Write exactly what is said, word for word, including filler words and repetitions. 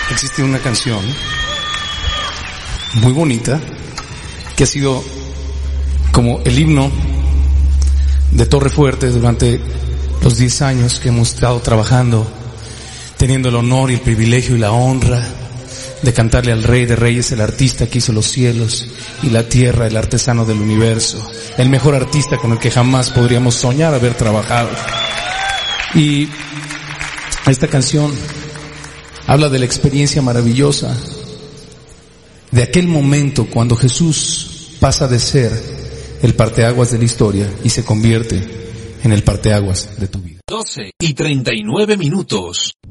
Existe una canción muy bonita que ha sido como el himno de Torre Fuerte durante los diez años que hemos estado trabajando, teniendo el honor y el privilegio y la honra de cantarle al Rey de Reyes, el artista que hizo los cielos y la tierra, el artesano del universo, el mejor artista con el que jamás podríamos soñar haber trabajado. Y esta canción habla de la experiencia maravillosa de aquel momento cuando Jesús pasa de ser el parteaguas de la historia y se convierte en el parteaguas de tu vida. doce y treinta y nueve minutos.